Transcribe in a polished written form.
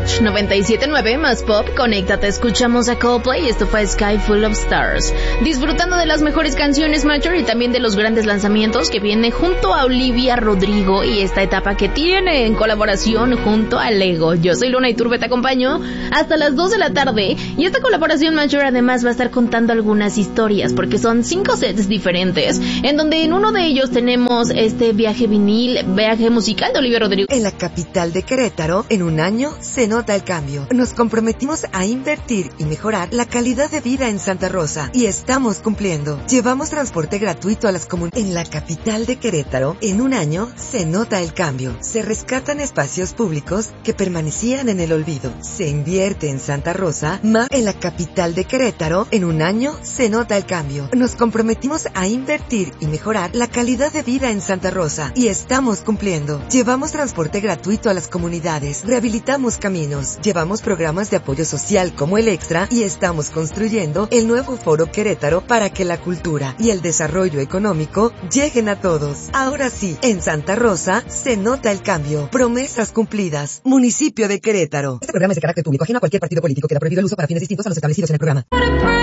Roach 97.9 más pop, conéctate, escuchamos a Coldplay y esto fue Sky Full of Stars. Disfrutando de las mejores canciones Major y también de los grandes lanzamientos que viene junto a Olivia Rodrigo y esta etapa que tiene en colaboración junto a Lego. Yo soy Luna Iturbe, te acompaño hasta las 2 de la tarde y esta colaboración Major además va a estar contando algunas historias porque son 5 sets diferentes en donde en uno de ellos tenemos este viaje musical de Olivia Rodrigo. En la capital de Querétaro, en un año se nota el cambio. Nos comprometimos a invertir y mejorar la calidad de vida en Santa Rosa y estamos cumpliendo. Llevamos transporte gratuito a las comunidades. En la capital de Querétaro, en un año se nota el cambio. Se rescatan espacios públicos que permanecían en el olvido. Se invierte en Santa Rosa, más en la capital de Querétaro, en un año se nota el cambio. Nos comprometimos a invertir y mejorar la calidad de vida en Santa Rosa y estamos cumpliendo. Llevamos transporte gratuito a las comunidades, rehabilitamos caminos, llevamos programas de apoyo social como el Extra y estamos construyendo el nuevo Foro Querétaro para que la cultura y el desarrollo económico lleguen a todos. Ahora sí, en Santa Rosa se nota el cambio. Promesas cumplidas. Municipio de Querétaro. Este programa es de carácter público, ajeno a cualquier partido político. Queda prohibido el uso para fines distintos a los establecidos en el programa.